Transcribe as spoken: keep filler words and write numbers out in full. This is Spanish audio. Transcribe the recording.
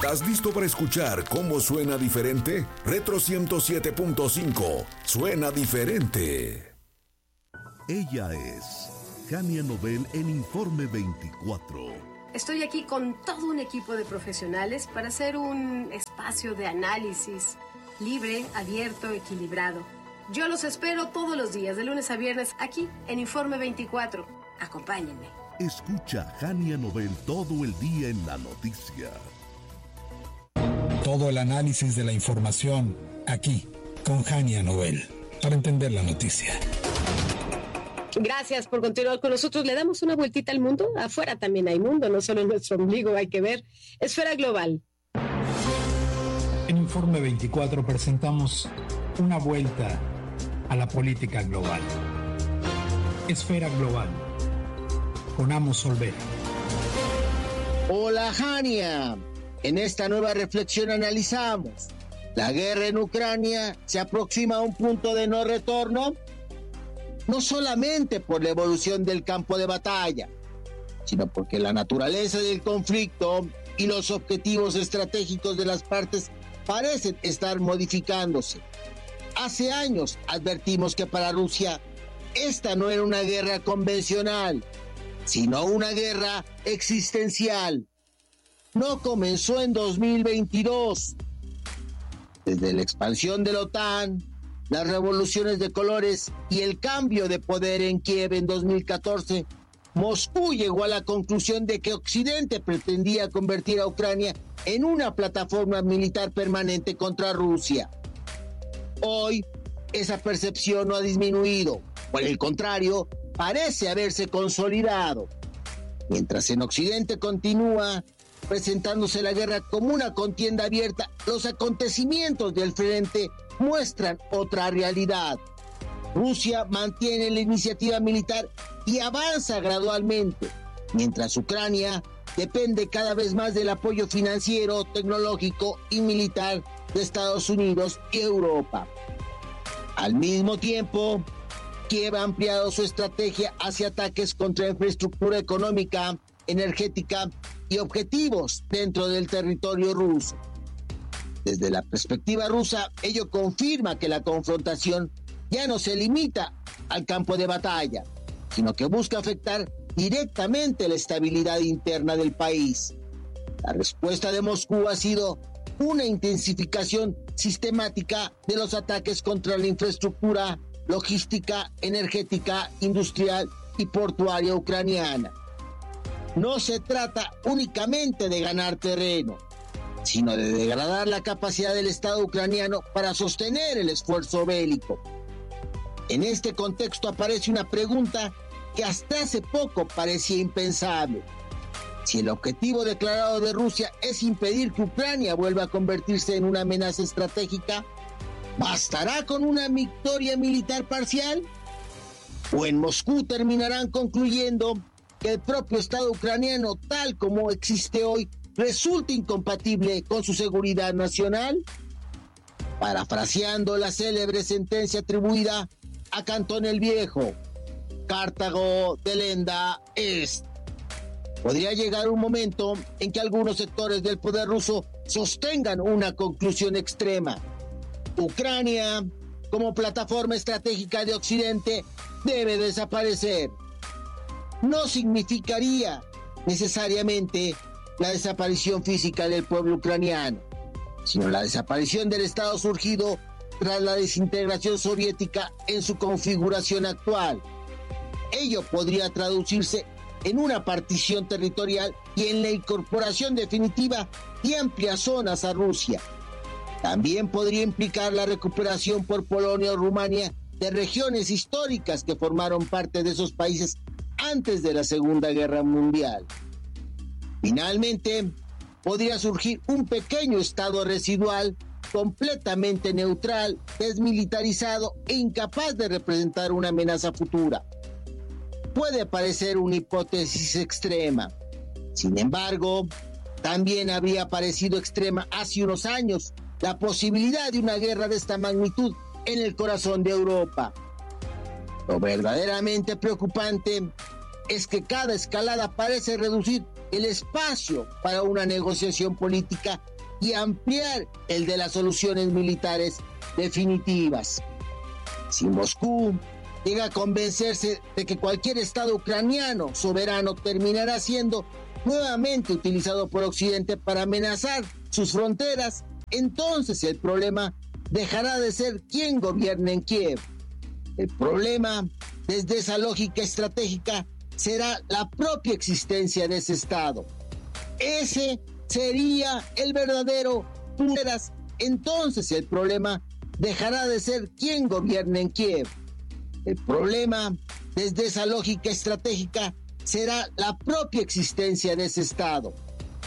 ¿Estás listo para escuchar cómo suena diferente? Retro ciento siete punto cinco. Suena diferente. Ella es Jania Nobel en Informe veinticuatro. Estoy aquí con todo un equipo de profesionales para hacer un espacio de análisis libre, abierto, equilibrado. Yo los espero todos los días, de lunes a viernes, aquí en Informe veinticuatro. Acompáñenme. Escucha Jania Nobel todo el día en la noticia. Todo el análisis de la información, aquí, con Jania Nobel, para entender la noticia. Gracias por continuar con nosotros. Le damos una vueltita al mundo. Afuera también hay mundo, no solo en nuestro ombligo hay que ver. Esfera Global. En Informe veinticuatro presentamos una vuelta a la política global. Esfera Global, con Amos Olvera. Hola, Jania. En esta nueva reflexión analizamos: ¿la guerra en Ucrania se aproxima a un punto de no retorno? No solamente por la evolución del campo de batalla, sino porque la naturaleza del conflicto y los objetivos estratégicos de las partes parecen estar modificándose. Hace años advertimos que para Rusia esta no era una guerra convencional, sino una guerra existencial. No comenzó en dos mil veintidós. Desde la expansión de la OTAN, las revoluciones de colores y el cambio de poder en Kiev en dos mil catorce, Moscú llegó a la conclusión de que Occidente pretendía convertir a Ucrania en una plataforma militar permanente contra Rusia. Hoy, esa percepción no ha disminuido. Por el contrario, parece haberse consolidado. Mientras en Occidente continúa presentándose la guerra como una contienda abierta, los acontecimientos del frente muestran otra realidad. Rusia mantiene la iniciativa militar y avanza gradualmente, mientras Ucrania depende cada vez más del apoyo financiero, tecnológico y militar de Estados Unidos y Europa. Al mismo tiempo, Kiev ha ampliado su estrategia hacia ataques contra infraestructura económica, energética y objetivos dentro del territorio ruso. Desde la perspectiva rusa, ello confirma que la confrontación ya no se limita al campo de batalla, sino que busca afectar directamente la estabilidad interna del país. La respuesta de Moscú ha sido una intensificación sistemática de los ataques contra la infraestructura logística, energética, industrial y portuaria ucraniana. No se trata únicamente de ganar terreno, sino de degradar la capacidad del Estado ucraniano para sostener el esfuerzo bélico. En este contexto aparece una pregunta que hasta hace poco parecía impensable. Si el objetivo declarado de Rusia es impedir que Ucrania vuelva a convertirse en una amenaza estratégica, ¿bastará con una victoria militar parcial? ¿O en Moscú terminarán concluyendo que el propio Estado ucraniano, tal como existe hoy, resulta incompatible con su seguridad nacional? Parafraseando la célebre sentencia atribuida a Cantón el Viejo, Cartago delenda est. Podría llegar un momento en que algunos sectores del poder ruso sostengan una conclusión extrema. Ucrania, como plataforma estratégica de Occidente, debe desaparecer. No significaría necesariamente la desaparición física del pueblo ucraniano, sino la desaparición del Estado surgido tras la desintegración soviética en su configuración actual. Ello podría traducirse en una partición territorial y en la incorporación definitiva de amplias zonas a Rusia. También podría implicar la recuperación por Polonia o Rumania de regiones históricas que formaron parte de esos países antes de la Segunda Guerra Mundial. Finalmente, podría surgir un pequeño estado residual completamente neutral, desmilitarizado e incapaz de representar una amenaza futura. Puede parecer una hipótesis extrema. Sin embargo, también habría parecido extrema hace unos años la posibilidad de una guerra de esta magnitud en el corazón de Europa. Lo verdaderamente preocupante es que cada escalada parece reducir el espacio para una negociación política y ampliar el de las soluciones militares definitivas. Si Moscú llega a convencerse de que cualquier estado ucraniano soberano terminará siendo nuevamente utilizado por Occidente para amenazar sus fronteras, entonces el problema dejará de ser quién gobierne en Kiev. El problema, desde esa lógica estratégica, será la propia existencia de ese estado. Ese sería el verdadero punto. Entonces el problema dejará de ser quién gobierne en Kiev. El problema, desde esa lógica estratégica, será la propia existencia de ese estado.